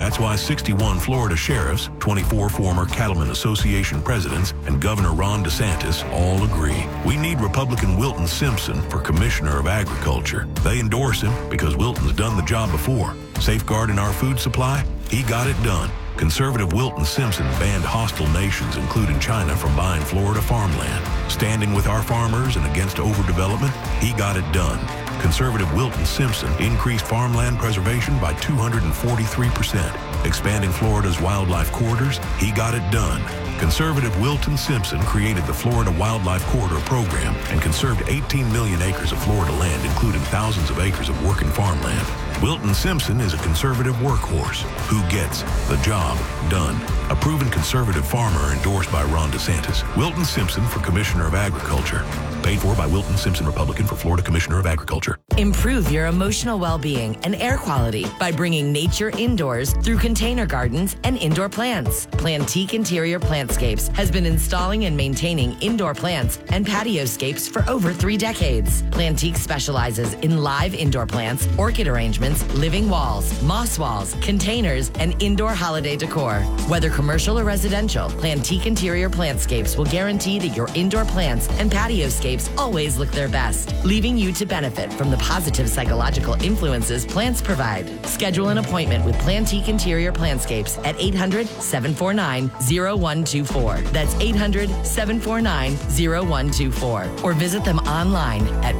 That's why 61 Florida sheriffs, 24 former Cattlemen Association presidents, and Governor Ron DeSantis all agree. We need Republican Wilton Simpson for Commissioner of Agriculture. They endorse him because Wilton's done the job before. Safeguarding our food supply, he got it done. Conservative Wilton Simpson banned hostile nations, including China, from buying Florida farmland. Standing with our farmers and against overdevelopment, he got it done. Conservative Wilton Simpson increased farmland preservation by 243%. Expanding Florida's wildlife corridors, he got it done. Conservative Wilton Simpson created the Florida Wildlife Corridor Program and conserved 18 million acres of Florida land, including thousands of acres of working farmland. Wilton Simpson is a conservative workhorse who gets the job done. A proven conservative farmer endorsed by Ron DeSantis. Wilton Simpson for Commissioner of Agriculture. Paid for by Wilton Simpson, Republican, for Florida Commissioner of Agriculture. Improve your emotional well-being and air quality by bringing nature indoors through container gardens and indoor plants. Plantique Interior Plantscapes has been installing and maintaining indoor plants and patioscapes for over 3 decades. Plantique specializes in live indoor plants, orchid arrangements, living walls, moss walls, containers, and indoor holiday decor. Whether commercial or residential, Plantique Interior Plantscapes will guarantee that your indoor plants and patioscapes always look their best, leaving you to benefit from the positive psychological influences plants provide. Schedule an appointment with Plantique Interior Plantscapes at 800-749-0124. That's 800-749-0124. Or visit them online at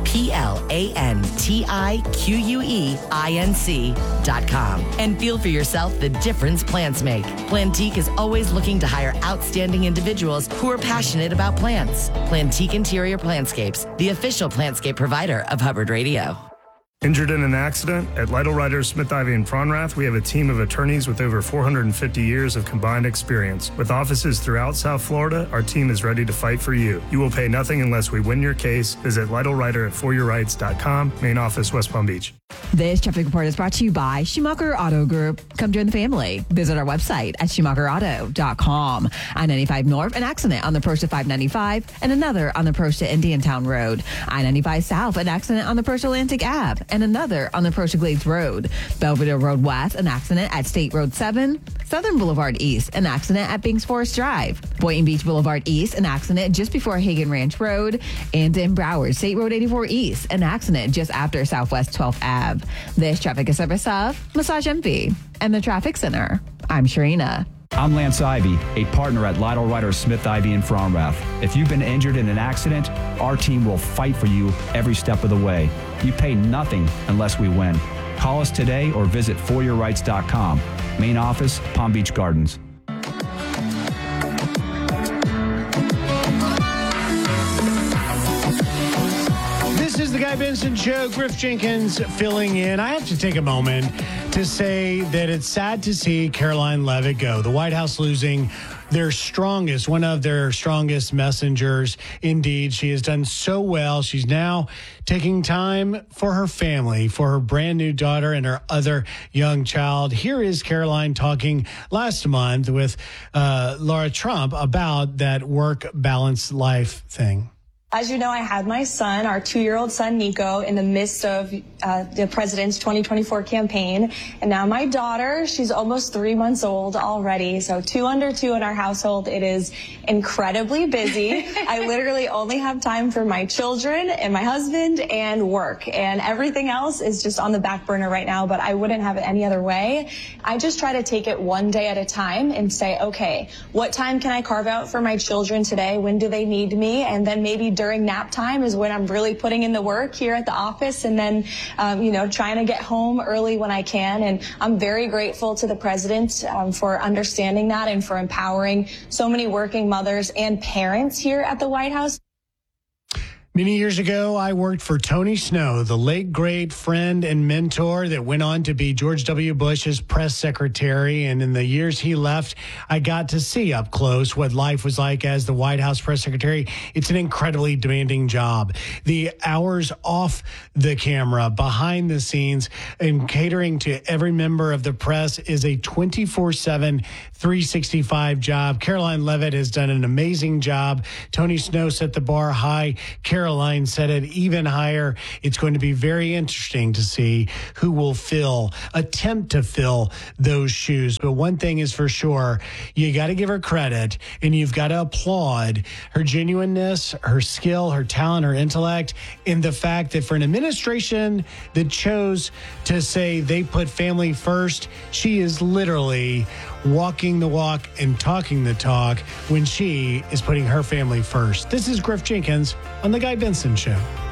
plantiqueinc.com and feel for yourself the difference plants make. Plantique is always looking to hire outstanding individuals who are passionate about plants. Plantique Interior Plantscapes, the official plantscape provider of Hubbard Radio. Injured in an accident? At Lytle Ryder, Smith, Ivy, and Fronrath, we have a team of attorneys with over 450 years of combined experience. With offices throughout South Florida, our team is ready to fight for you. You will pay nothing unless we win your case. Visit Lytle Ryder at foryourrights.com, main office, West Palm Beach. This traffic report is brought to you by Schumacher Auto Group. Come join the family. Visit our website at schumacherauto.com. I-95 North, an accident on the approach to 595 and another on the approach to Indiantown Road. I-95 South, an accident on the approach to Atlantic Ave and another on the approach to Glades Road. Belvedere Road West, an accident at State Road 7. Southern Boulevard East, an accident at Binks Forest Drive. Boynton Beach Boulevard East, an accident just before Hagen Ranch Road. And in Broward, State Road 84 East, an accident just after Southwest 12th Ave. This traffic is service of Massage Envy and the Traffic Center. I'm Sharina. I'm Lance Ivy, a partner at Lytle Ryder, Smith, Ivy, and Fronrath. If you've been injured in an accident, our team will fight for you every step of the way. You pay nothing unless we win. Call us today or visit foryourrights.com. Main office, Palm Beach Gardens. This is the Guy Benson Show. Griff Jenkins filling in. I have to take a moment to say that it's sad to see Caroline Leavitt go. The White House losing one of their strongest messengers. Indeed, she has done so well. She's now taking time for her family, for her brand new daughter and her other young child. Here is Caroline talking last month with Laura Trump about that work balance life thing. As you know, I had my son, our 2-year-old son, Nico, in the midst of the president's 2024 campaign. And now my daughter, she's almost 3 months old already. So 2 under 2 in our household. It is incredibly busy. I literally only have time for my children and my husband and work. And everything else is just on the back burner right now, but I wouldn't have it any other way. I just try to take it one day at a time and say, okay, what time can I carve out for my children today? When do they need me? And then maybe during nap time is when I'm really putting in the work here at the office, and then, trying to get home early when I can. And I'm very grateful to the president for understanding that and for empowering so many working mothers and parents here at the White House. Many years ago, I worked for Tony Snow, the late great friend and mentor that went on to be George W. Bush's press secretary. And in the years he left, I got to see up close what life was like as the White House press secretary. It's an incredibly demanding job. The hours off the camera, behind the scenes, and catering to every member of the press is a 24/7, 365 job. Caroline Leavitt has done an amazing job. Tony Snow set the bar high. Caroline Caroline set it even higher. It's going to be very interesting to see who will attempt to fill those shoes. But one thing is for sure, you got to give her credit and you've got to applaud her genuineness, her skill, her talent, her intellect, and the fact that for an administration that chose to say they put family first, she is literally walking the walk and talking the talk when she is putting her family first. This is Griff Jenkins on The Guy Benson Show.